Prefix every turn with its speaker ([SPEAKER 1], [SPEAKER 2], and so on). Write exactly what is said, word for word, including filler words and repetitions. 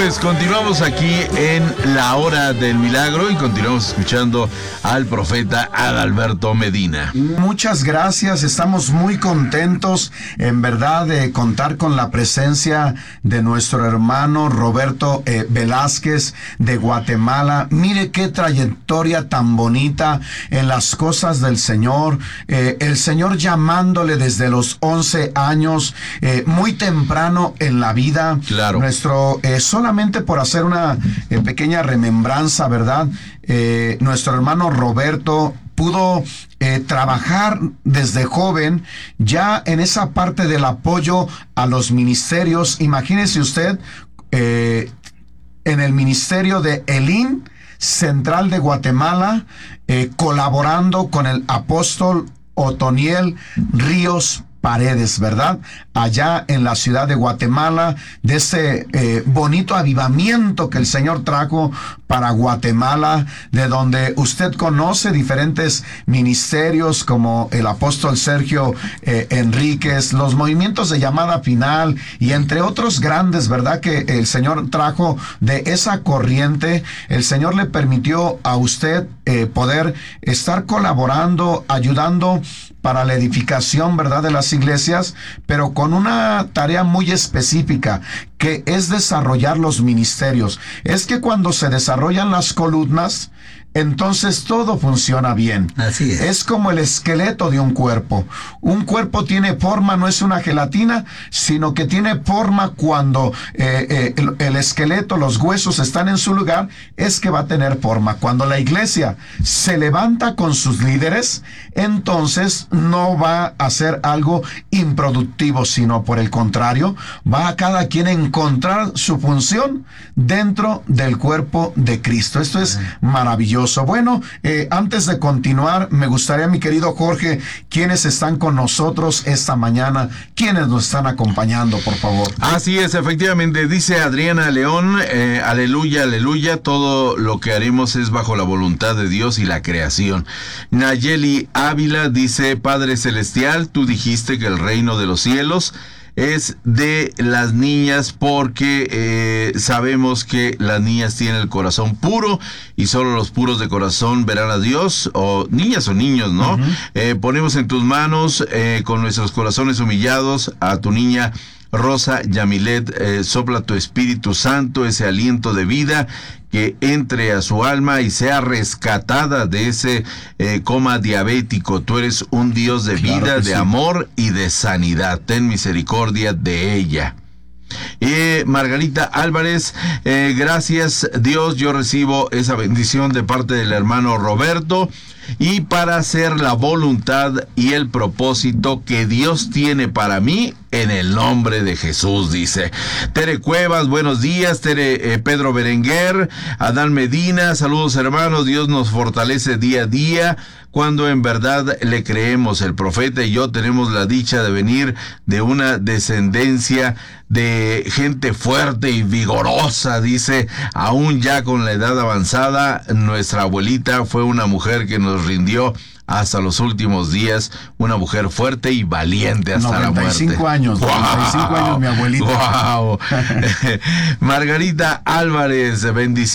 [SPEAKER 1] pues continuamos aquí en la hora del milagro y continuamos escuchando al profeta Adalberto Medina.
[SPEAKER 2] Muchas gracias, estamos muy contentos en verdad de contar con la presencia de nuestro hermano Roberto eh, Velázquez de Guatemala. Mire qué trayectoria tan bonita en las cosas del Señor, eh, el Señor llamándole desde los once años, eh, muy temprano en la vida.
[SPEAKER 1] Claro.
[SPEAKER 2] Nuestro, eh, solamente por hacer una eh, pequeña remembranza, ¿verdad? Eh, nuestro hermano Roberto pudo eh, trabajar desde joven ya en esa parte del apoyo a los ministerios. Imagínese usted, eh, en el ministerio de Elín Central de Guatemala, eh, colaborando con el apóstol Otoniel Ríos Paredes, ¿verdad? Allá en la ciudad de Guatemala, de ese eh, bonito avivamiento que el Señor trajo para Guatemala, de donde usted conoce diferentes ministerios como el apóstol Sergio eh, Enríquez, los movimientos de llamada final y entre otros grandes, ¿verdad? Que el Señor trajo de esa corriente. El Señor le permitió a usted eh, poder estar colaborando, ayudando para la edificación, ¿verdad?, de las iglesias, pero con una tarea muy específica, que es desarrollar los ministerios. Es que cuando se desarrollan las columnas, entonces todo funciona bien.
[SPEAKER 3] Así es.
[SPEAKER 2] Es como el esqueleto de un cuerpo. Un cuerpo tiene forma, no es una gelatina, sino que tiene forma cuando eh, eh, el, el esqueleto, los huesos están en su lugar, es que va a tener forma. Cuando la iglesia se levanta con sus líderes, entonces no va a ser algo improductivo, sino por el contrario, va a cada quien encontrar su función dentro del cuerpo de Cristo. Esto es maravilloso. Bueno, eh, antes de continuar, me gustaría, mi querido Jorge, quienes están con nosotros esta mañana, quienes nos están acompañando, por favor.
[SPEAKER 1] Así es, efectivamente, dice Adriana León, eh, aleluya, aleluya, todo lo que haremos es bajo la voluntad de Dios y la creación. Nayeli Ávila dice, Padre Celestial, tú dijiste que el reino de los cielos es de las niñas porque eh, sabemos que las niñas tienen el corazón puro y solo los puros de corazón verán a Dios, o niñas o niños, ¿no? Uh-huh. Eh, ponemos en tus manos eh, con nuestros corazones humillados a tu niña Rosa Yamilet, eh, sopla tu Espíritu Santo, ese aliento de vida que entre a su alma y sea rescatada de ese eh, coma diabético. Tú eres un Dios de vida, claro de sí. amor y de sanidad. Ten misericordia de ella. Eh, Margarita Álvarez, eh, gracias Dios, yo recibo esa bendición de parte del hermano Roberto y para hacer la voluntad y el propósito que Dios tiene para mí en el nombre de Jesús, dice. Tere Cuevas, buenos días. Tere, eh, Pedro Berenguer, Adán Medina, saludos hermanos, Dios nos fortalece día a día cuando en verdad le creemos. El profeta y yo tenemos la dicha de venir de una descendencia de gente fuerte y vigorosa, dice, aún ya con la edad avanzada, nuestra abuelita fue una mujer que nos rindió hasta los últimos días, una mujer fuerte y valiente hasta la muerte.
[SPEAKER 2] noventa y cinco años, wow, noventa y cinco años mi abuelita.
[SPEAKER 1] Wow. Margarita Álvarez, bendiciones.